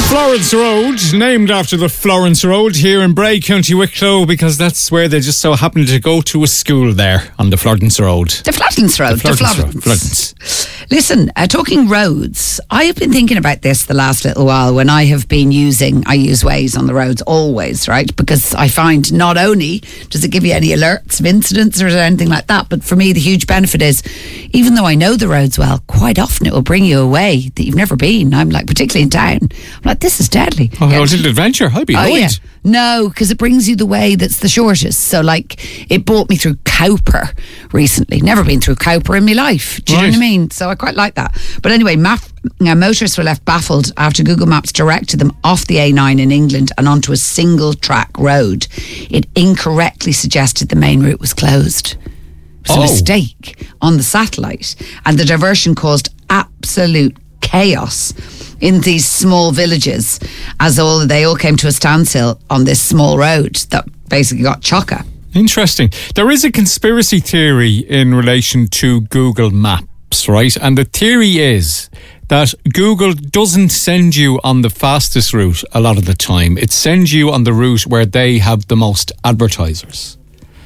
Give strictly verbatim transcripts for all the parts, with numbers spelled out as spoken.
Florence Road, named after the Florence Road here in Bray, County Wicklow, because that's where they just so happen to go to a school there on the Florence Road. The Florence Road. The The Florence Road. Florence. Florence. Listen, uh, talking roads, I have been thinking about this the last little while when I have been using, I use Waze on the roads always, right? Because I find not only does it give you any alerts of incidents or anything like that, but for me the huge benefit is, even though I know the roads well, quite often it will bring you away that you've never been. I'm like, particularly in town, I'm like, this is deadly. Oh, Yeah. a little adventure. I'd be Oh, annoyed. yeah. No, because it brings you the way that's the shortest. So, like, it brought me through Cowper recently. Never been through Cowper in my life. Do you Right. know what I mean? So I quite like that. But anyway, maf- uh, motorists were left baffled after Google Maps directed them off the A nine in England and onto a single track road. It incorrectly suggested the main route was closed. It was Oh. a mistake on the satellite, and the diversion caused absolute chaos in these small villages, as all they all came to a standstill on this small road that basically got chocker. Interesting. There is a conspiracy theory in relation to Google Maps, right? And the theory is that Google doesn't send you on the fastest route a lot of the time. It sends you on the route where they have the most advertisers.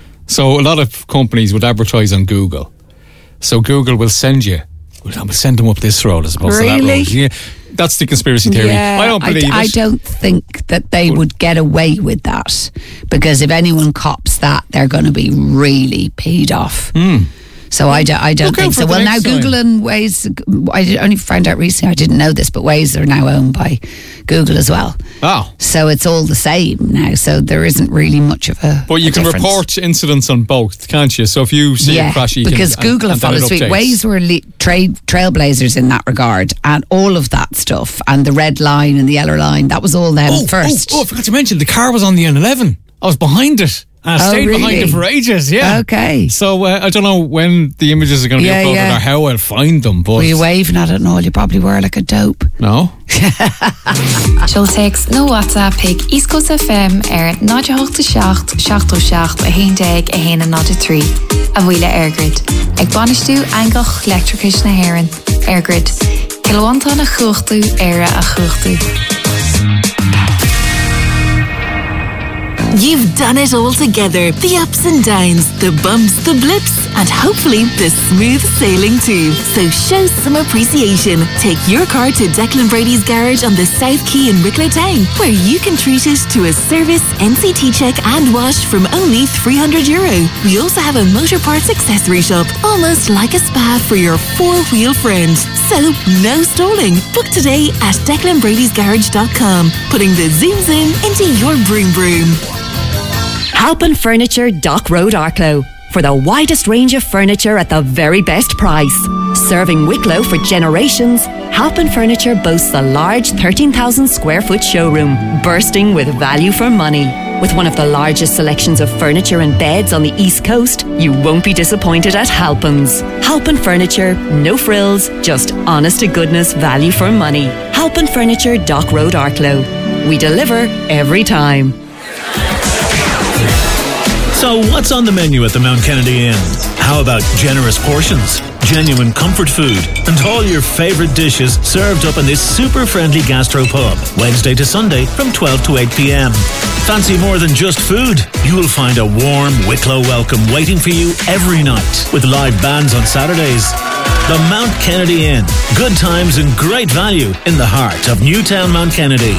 So a lot of companies would advertise on Google. So Google will send you, well, we'll send them up this road as opposed to that Really? road. Yeah. That's the conspiracy theory. Yeah, I don't believe I, it. I don't think that they would get away with that, because if anyone cops that, they're going to be really peed off. So I, do, I don't Look out think for so. the Well, now next Google time. and Waze, I did- only found out recently, I didn't know this, but Waze are now owned by Google as well. Oh. So it's all the same now. So there isn't really much of a But you a can difference. report incidents on both, can't you? So if you see a crash, you because can... Google and, have and followed then it suit. updates. Waze were le- trade trailblazers in that regard, and all of that stuff, and the red line and the yellow line, that was all them Oh, first. Oh, oh, I forgot to mention, the car was on the N eleven. I was behind it. And I Oh, stayed behind really? it for ages, yeah. Okay. So uh, I don't know when the images are going to Yeah, be uploaded yeah. or how I'll find them, but... Were you waving at it and all? You probably were like a dope. No? Showtext no WhatsApp pick East Coast F M ar nine eight six, seven oh seven, a one deg, a one nine three. A bhuile Airgrid. Ag banistú angach electricus na hairan. Airgrid. Kilowanta na chuchtú era a chuchtú. You've done it all together. The ups and downs, the bumps, the blips, and hopefully the smooth sailing too. So show some appreciation. Take your car to Declan Brady's garage on the South Quay in Wicklow Town, where you can treat it to a service, N C T check and wash from only three hundred euro. We also have a motor parts accessory shop, almost like a spa for your four-wheel friend. So no stalling. Book today at declan bradys garage dot com, putting the zoom zoom into your broom broom. Halpin Furniture, Dock Road, Arklow. For the widest range of furniture at the very best price. Serving Wicklow for generations, Halpin Furniture boasts a large thirteen thousand square foot showroom, bursting with value for money. With one of the largest selections of furniture and beds on the East Coast, you won't be disappointed at Halpin's. Halpin Furniture, no frills, just honest to goodness value for money. Halpin Furniture, Dock Road, Arklow. We deliver every time. So what's on the menu at the Mount Kennedy Inn? How about generous portions, genuine comfort food, and all your favourite dishes served up in this super friendly gastro pub, Wednesday to Sunday from twelve to eight p.m. Fancy more than just food? You will find a warm Wicklow welcome waiting for you every night with live bands on Saturdays. The Mount Kennedy Inn. Good times and great value in the heart of Newtown Mount Kennedy.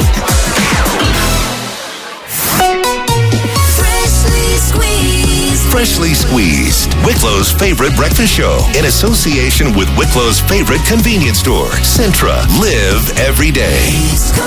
Freshly Squeezed, Wicklow's favorite breakfast show, in association with Wicklow's favorite convenience store, Centra. Live every day.